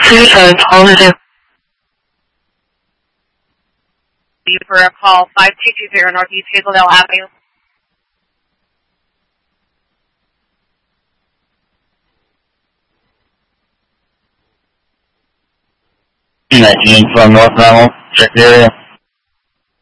Please hold. For a call 5220 Northeast Hazeldale Avenue. From North Mount, check the area.